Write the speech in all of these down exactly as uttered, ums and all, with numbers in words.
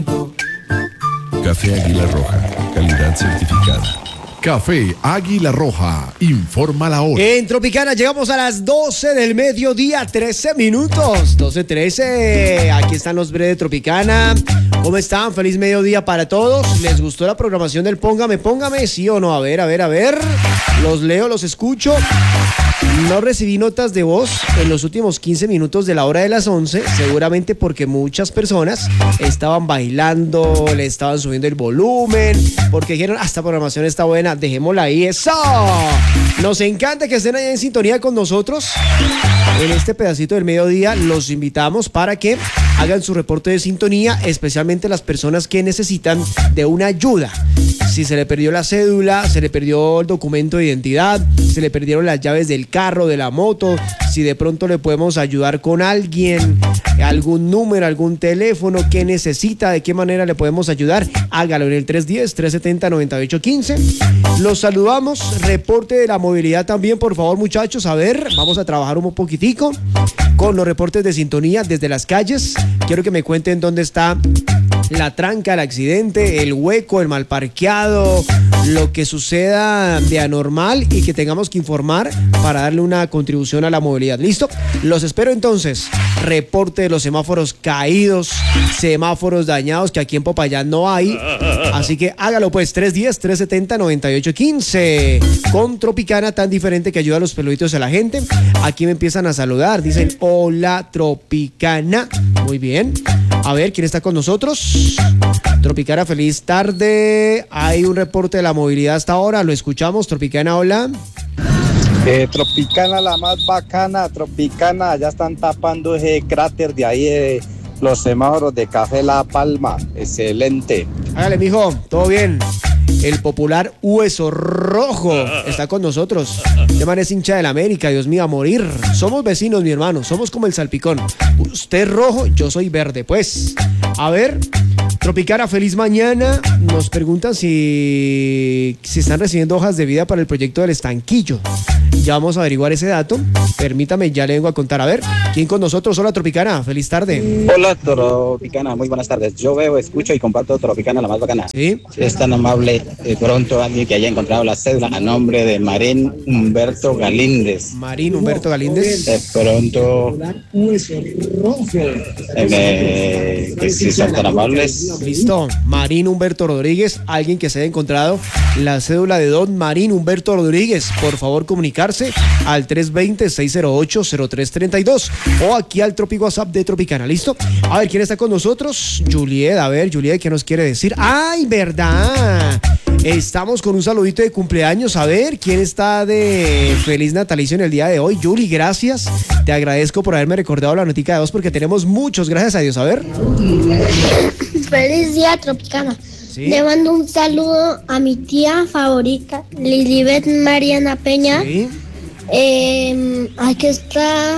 Café Águila Roja, calidad certificada. Café Águila Roja, informa la hora. En Tropicana llegamos a las doce del mediodía, trece minutos. doce trece, aquí están los breves de Tropicana. ¿Cómo están? Feliz mediodía para todos. ¿Les gustó la programación del Póngame, Póngame? ¿Sí o no? A ver, a ver, a ver. Los leo, los escucho. No recibí notas de voz en los últimos quince minutos de la hora de las once, seguramente porque muchas personas estaban bailando, le estaban subiendo el volumen, porque dijeron, ah, esta programación está buena, dejémosla ahí, ¡eso! Nos encanta que estén ahí en sintonía con nosotros. En este pedacito del mediodía los invitamos para que hagan su reporte de sintonía, especialmente las personas que necesitan de una ayuda. Si se le perdió la cédula, se le perdió el documento de identidad, se le perdieron las llaves del carro, de la moto, si de pronto le podemos ayudar con alguien, algún número, algún teléfono que necesita, de qué manera le podemos ayudar, hágalo en el tres uno cero, tres siete cero, nueve ocho uno cinco. Los saludamos, reporte de la movilidad también, por favor, muchachos. A ver, vamos a trabajar un poquitico con los reportes de sintonía desde las calles. Quiero que me cuenten dónde está la tranca, el accidente, el hueco, el mal parqueado, lo que suceda de anormal y que tengamos que informar para darle una contribución a la movilidad. ¿Listo? Los espero entonces. Reporte de los semáforos caídos, semáforos dañados, que aquí en Popayán no hay. Así que hágalo pues, tres uno cero, tres siete cero, nueve ocho uno cinco. Con Tropicana, tan diferente que ayuda a los peluditos a la gente. Aquí me empiezan a saludar. Dicen, hola Tropicana. Muy bien. A ver, ¿quién está con nosotros? Tropicana, feliz tarde. Hay un reporte de la movilidad hasta ahora. Lo escuchamos. Tropicana, hola. Eh, Tropicana, la más bacana. Tropicana, ya están tapando ese cráter de ahí, eh, los semáforos de Café La Palma. Excelente. Hágale, mijo. Todo bien. El popular Hueso Rojo está con nosotros. Este man es hincha del América, Dios mío, a morir. Somos vecinos, mi hermano, somos como el salpicón. Usted es rojo, yo soy verde. Pues, a ver, Tropicana, feliz mañana. Nos preguntan si, si están recibiendo hojas de vida para el proyecto del estanquillo. Ya vamos a averiguar ese dato. Permítame, ya le vengo a contar. A ver, ¿quién con nosotros? Hola, Tropicana, feliz tarde. Hola, Tropicana, muy buenas tardes. Yo veo, escucho y comparto Tropicana, la más bacana. Sí. Si es tan amable, de pronto alguien que haya encontrado la cédula a nombre de Marín Humberto Galíndez. Marín Humberto Galíndez. De pronto, eh, que si son tan amables. Listo. Marín Humberto Rodríguez, alguien que se haya encontrado la cédula de don Marín Humberto Rodríguez, por favor comunicarse al tres dos cero, seis cero ocho, cero tres tres dos o aquí al Tropi WhatsApp de Tropicana. ¿Listo? A ver, ¿quién está con nosotros? Juliet, a ver, Juliet, ¿qué nos quiere decir? ¡Ay, verdad! Estamos con un saludito de cumpleaños. A ver, ¿quién está de feliz natalicio en el día de hoy? Yuli, gracias. Te agradezco por haberme recordado la notica de voz porque tenemos muchos, gracias a Dios. A ver. Feliz día, Tropicana. ¿Sí? Le mando un saludo a mi tía favorita, Lilibet Mariana Peña. Sí. Eh, aquí está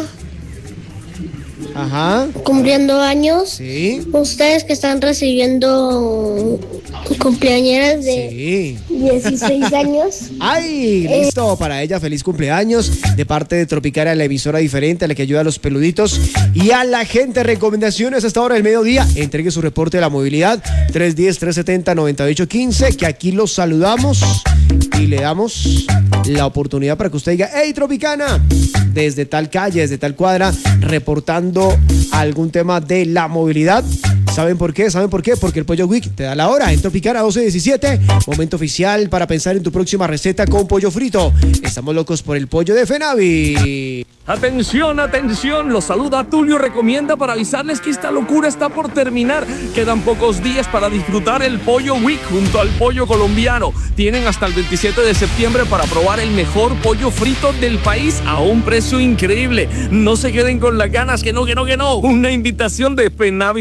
Ajá. cumpliendo años. Sí. Ustedes que están recibiendo cumpleañeras de Sí. dieciséis años. ¡Ay! Listo, para ella, feliz cumpleaños de parte de Tropicana, la emisora diferente, a la que ayuda a los peluditos y a la gente. Recomendaciones hasta ahora del mediodía. Entregue su reporte de la movilidad, tres uno cero, tres siete cero, nueve ocho uno cinco, que aquí los saludamos y le damos la oportunidad para que usted diga, ¡hey, Tropicana! Desde tal calle, desde tal cuadra, reportando algún tema de la movilidad. ¿Saben por qué? ¿Saben por qué? Porque el Pollo Week te da la hora en Tropicana doce diecisiete. Momento oficial para pensar en tu próxima receta con pollo frito. Estamos locos por el pollo de Fenavi. Atención, atención, los saluda Tulio Recomienda para avisarles que esta locura está por terminar. Quedan pocos días para disfrutar el Pollo Week junto al pollo colombiano. Tienen hasta el veintisiete de septiembre para probar el mejor pollo frito del país a un precio increíble. No se queden con las ganas, que no, que no, que no. Una invitación de Fenavi.